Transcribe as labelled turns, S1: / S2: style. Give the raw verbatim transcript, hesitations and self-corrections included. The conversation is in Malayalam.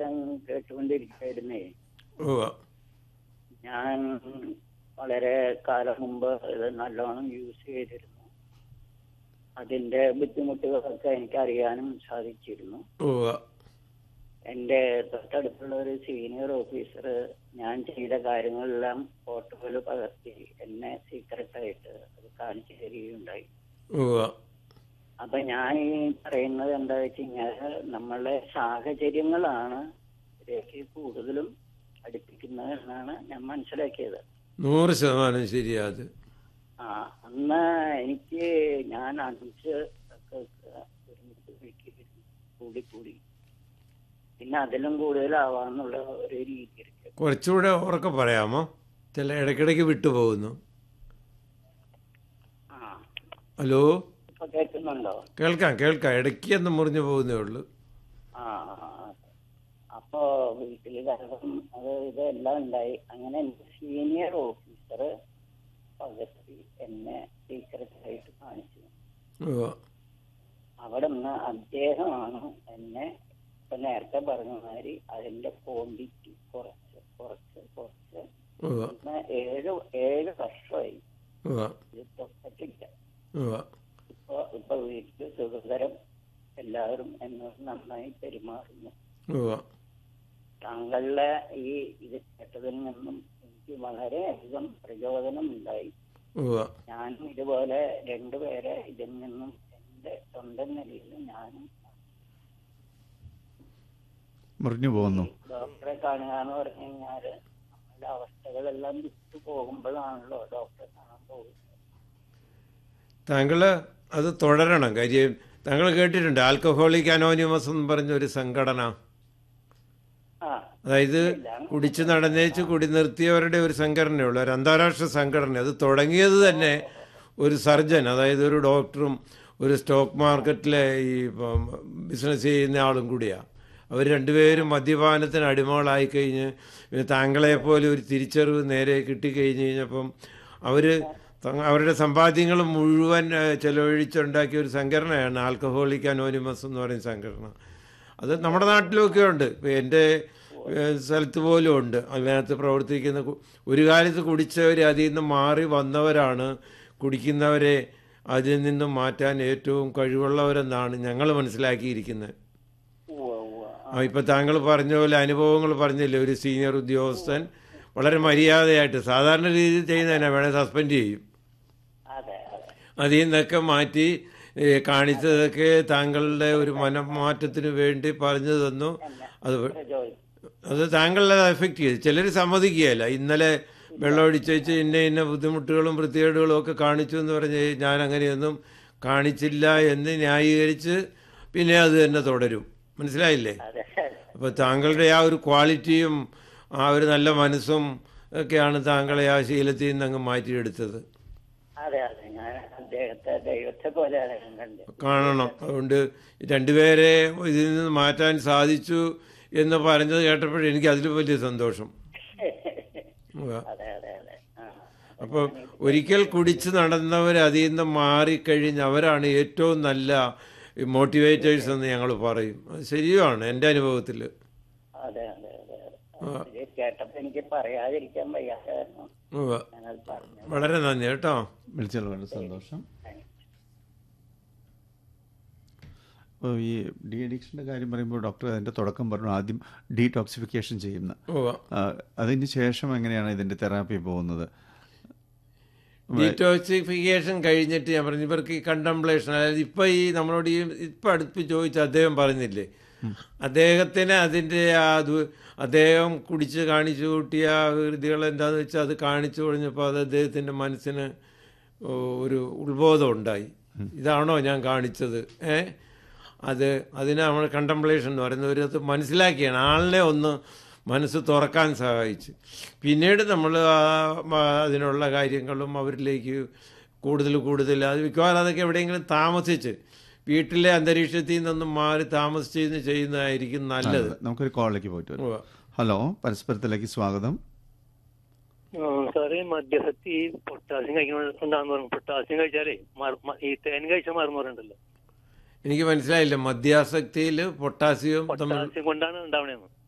S1: ഞാൻ കേട്ടുകൊണ്ടിരിക്കുകയായിരുന്നേ.
S2: ഉവ്വ.
S1: ഞാൻ വളരെ കാലം മുമ്പ് ഇത് നല്ലോണം യൂസ് ചെയ്തിരുന്നു. അതിന്റെ ബുദ്ധിമുട്ടുകളൊക്കെ എനിക്കറിയാനും സാധിച്ചിരുന്നു.
S2: ഉവ്വ.
S1: എൻ്റെ തൊട്ടടുത്തുള്ള ഒരു സീനിയർ ഓഫീസർ ഞാൻ ചെയ്ത കാര്യങ്ങളെല്ലാം ഫോട്ടോയിൽ പകർത്തി എന്നെ സീക്രട്ടായിട്ട് അത് കാണിച്ചു തരികയുണ്ടായി.
S2: ഉവ്വ.
S1: അപ്പൊ ഞാൻ ഈ പറയുന്നത് എന്താ വെച്ച് കഴിഞ്ഞാൽ നമ്മളുടെ സാഹചര്യങ്ങളാണ് ഇതിലേക്ക് കൂടുതലും അടുപ്പിക്കുന്നത് എന്നാണ് ഞാൻ മനസ്സിലാക്കിയത്.
S2: നൂറ് ശതമാനം ശരിയാ അത്.
S1: ആ അന്ന് എനിക്ക് ഞാൻ അഞ്ച് ഒക്കെ ഒരുമിച്ച് കഴിക്കുകയായിരുന്നു, കൂടി കൂടി പിന്നെ അതിലും കൂടുതലാവാന്നുള്ള ഒരു രീതിയിലേക്ക്.
S2: കുറച്ചുകൂടെ ഉറക്കെ പറയാമോ? ചില ഇടയ്ക്കിടയ്ക്ക് വിട്ടുപോകുന്നു.
S1: ആ
S2: ഹലോ,
S1: ഇപ്പൊ കേൾക്കുന്നുണ്ടോ?
S2: കേൾക്കാം കേൾക്കാം, ഇടയ്ക്ക് ഒന്ന് മുറിഞ്ഞു പോകുന്നേ ഉള്ളൂ.
S1: ആ അപ്പോ വീട്ടില് കാരണം അത് ഇതെല്ലാം ഉണ്ടായി. അങ്ങനെ എന്റെ സീനിയർ ഓഫീസർ പകർത്തി എന്നെ സീക്രട്ടായിട്ട് കാണിച്ചു.
S2: ഉവ്വ.
S1: അവിടെ നിന്ന് അദ്ദേഹമാണ് എന്നെ ഇപ്പൊ നേരത്തെ പറഞ്ഞ മാതിരി അതിന്റെ ക്വാണ്ടിറ്റി കുറച്ച് കുറച്ച് കുറച്ച്
S2: ഉവ്വ.
S1: ഇന്ന് ഏഴ് ഏഴ് വർഷമായി
S2: ഉവ്വ.
S1: ഇത് തൊട്ടിട്ടില്ല.
S2: ഉവ്വ.
S1: ഇപ്പൊ ഇപ്പൊ വീട്ടില് സുഖകരം, എല്ലാവരും എന്നോട് നന്നായി പെരുമാറുന്നു.
S2: ഉവ്വ.
S1: താങ്കളുടെ ഈ ഇത് കേട്ടതിൽ നിന്നും എനിക്ക് വളരെയധികം പ്രചോദനം ഉണ്ടായി.
S2: ഉവ്വ.
S1: ഞാനും ഇതുപോലെ രണ്ടുപേരെ ഇതിൽ നിന്നും എന്റെ സ്വന്തം നിലയിൽ ഞാനും
S3: മുറിഞ്ഞു പോകുന്നു.
S1: ഡോക്ടറെ കാണുക എന്ന് പറഞ്ഞു കഴിഞ്ഞാല് നമ്മളുടെ അവസ്ഥകളെല്ലാം വിട്ടു പോകുമ്പോഴാണല്ലോ ഡോക്ടറെ കാണാൻ പോകുന്നത്.
S2: താങ്കൾ അത് തുടരണം. കാര്യം താങ്കൾ കേട്ടിട്ടുണ്ട് ആൽക്കഹോളിക് അനോണിമസ് എന്ന് പറഞ്ഞ ഒരു സംഘടന.
S1: ആ
S2: അതായത് കുടിച്ച് നടന്നേച്ച് കുടി നിർത്തിയവരുടെ ഒരു സംഘടനയുള്ളൂ, ഒരു അന്താരാഷ്ട്ര സംഘടന. അത് തുടങ്ങിയത് തന്നെ ഒരു സർജൻ, അതായത് ഒരു ഡോക്ടറും ഒരു സ്റ്റോക്ക് മാർക്കറ്റിലെ ഈ ബിസിനസ് ചെയ്യുന്ന ആളും കൂടിയാണ്. അവർ രണ്ടുപേരും മദ്യപാനത്തിന് അടിമകളായി കഴിഞ്ഞ് പിന്നെ താങ്കളെപ്പോലെ ഒരു തിരിച്ചറിവ് നേരെ കിട്ടിക്കഴിഞ്ഞ് കഴിഞ്ഞപ്പം അവർ അവരുടെ സമ്പാദ്യങ്ങൾ മുഴുവൻ ചെലവഴിച്ചുണ്ടാക്കിയ ഒരു സംഘടനയാണ് ആൽക്കഹോളിക് അനോണിമസ് എന്ന് പറയുന്ന സംഘടന. അത് നമ്മുടെ നാട്ടിലൊക്കെ ഉണ്ട്, ഇപ്പോൾ എൻ്റെ സ്ഥലത്ത് പോലും ഉണ്ട്. അതിനകത്ത് പ്രവർത്തിക്കുന്ന ഒരു കാലത്ത് കുടിച്ചവർ അതിൽ നിന്ന് മാറി വന്നവരാണ് കുടിക്കുന്നവരെ അതിൽ നിന്നും മാറ്റാൻ ഏറ്റവും കഴിവുള്ളവരെന്നാണ് ഞങ്ങൾ മനസ്സിലാക്കിയിരിക്കുന്നത്. ഇപ്പം താങ്കൾ പറഞ്ഞ പോലെ അനുഭവങ്ങൾ പറഞ്ഞില്ലേ, ഒരു സീനിയർ ഉദ്യോഗസ്ഥൻ വളരെ മര്യാദയായിട്ട് സാധാരണ രീതിയിൽ ചെയ്യുന്നതിനെ വേണേൽ സസ്പെൻഡ് ചെയ്യും. അതിൽ നിന്നൊക്കെ മാറ്റി കാണിച്ചതൊക്കെ താങ്കളുടെ ഒരു മനംമാറ്റത്തിന് വേണ്ടി പറഞ്ഞു തന്നു. അത് അത് താങ്കളെ എഫക്റ്റ് ചെയ്തു. ചിലർ സമ്മതിക്കുകയല്ല. ഇന്നലെ വെള്ളമൊഴിച്ച് വെച്ച് ഇന്ന ഇന്ന ബുദ്ധിമുട്ടുകളും വൃത്തികേടുകളും ഒക്കെ കാണിച്ചു എന്ന് പറഞ്ഞ് ഞാൻ അങ്ങനെയൊന്നും കാണിച്ചില്ല എന്ന് ന്യായീകരിച്ച് പിന്നെ അത് തന്നെ തുടരും. മനസ്സിലായില്ലേ? അപ്പോൾ താങ്കളുടെ ആ ഒരു ക്വാളിറ്റിയും ആ ഒരു നല്ല മനസ്സും ഒക്കെയാണ് താങ്കളെ ആ ശീലത്തിൽ നിന്ന് അങ്ങ് മാറ്റിയെടുത്തത്. കാണണം. അതുകൊണ്ട് രണ്ടുപേരെ ഇതിൽ നിന്ന് മാറ്റാൻ സാധിച്ചു എന്ന് പറഞ്ഞത് കേട്ടപ്പോൾ എനിക്ക് അതിൽ വലിയ സന്തോഷം. അപ്പോൾ ഒരിക്കൽ കുടിച്ച് നടന്നവർ അതിൽ നിന്ന് മാറിക്കഴിഞ്ഞ് അവരാണ് ഏറ്റവും നല്ല മോട്ടിവേറ്റേഴ്സ് എന്ന് ഞങ്ങൾ പറയും. അത് ശരിയാണ് എൻ്റെ അനുഭവത്തിൽ. വളരെ നന്ദി കേട്ടോ,
S3: വിളിച്ചത് വളരെ സന്തോഷം. അപ്പോൾ ഈ ഡി അഡിക്ഷൻ്റെ കാര്യം പറയുമ്പോൾ ഡോക്ടർ അതിൻ്റെ തുടക്കം പറഞ്ഞു ആദ്യം ഡീടോക്സിഫിക്കേഷൻ ചെയ്യുന്ന, അതിന് ശേഷം എങ്ങനെയാണ് ഇതിൻ്റെ തെറാപ്പി പോകുന്നത്?
S2: ഡീടോക്സിഫിക്കേഷൻ കഴിഞ്ഞിട്ട് ഞാൻ പറഞ്ഞു ഇവർക്ക് ഈ കണ്ടംപ്ലേഷൻ, അതായത് ഇപ്പം ഈ നമ്മളോട് ഈ ഇപ്പം അടുത്ത് ചോദിച്ച അദ്ദേഹം പറഞ്ഞില്ലേ, അദ്ദേഹത്തിന് അതിൻ്റെ ആ അത് അദ്ദേഹം കുടിച്ച് കാണിച്ചു കൂട്ടിയ കൃതികൾ എന്താണെന്ന് വെച്ചാൽ അത് കാണിച്ചു കഴിഞ്ഞപ്പോൾ അത് അദ്ദേഹത്തിൻ്റെ മനസ്സിന് ഒരു ഉത്ബോധം ഉണ്ടായി. ഇതാണോ ഞാൻ കാണിച്ചത്? ഏ അത് അതിനെ നമ്മൾ കണ്ടംപ്ലേഷൻ എന്ന് പറയുന്നത് ഒരു അത് മനസ്സിലാക്കിയാണ്, ആളിനെ ഒന്ന് മനസ്സ് തുറക്കാൻ സഹായിച്ച്. പിന്നീട് നമ്മൾ അതിനുള്ള കാര്യങ്ങളും അവരിലേക്ക് കൂടുതൽ കൂടുതൽ അത് മിക്കവാറും അതൊക്കെ എവിടെയെങ്കിലും താമസിച്ച് വീട്ടിലെ അന്തരീക്ഷത്തിൽ നിന്നൊന്നും മാറി താമസിച്ച് ചെയ്യുന്നതായിരിക്കും നല്ലത്.
S3: നമുക്കൊരു കോളിലേക്ക് പോയിട്ട് വരാം. ഹലോ, പരസ്പരത്തിലേക്ക് സ്വാഗതം.
S4: സാറേ, മദ്യസക്തി പൊട്ടാസ്യം കഴിക്കണ്ടാന്ന് പറഞ്ഞു. പൊട്ടാസ്യം കഴിച്ചാലേ ഈ തേൻ കഴിച്ചാൽ മാറുന്ന പറയുന്നുണ്ടല്ലോ.
S2: എനിക്ക് മനസ്സിലായില്ല, മദ്യാസക്തിയിൽ പൊട്ടാസ്യം
S4: പൊട്ടാസ്യം കൊണ്ടാണ് ഉണ്ടാവണേന്ന്.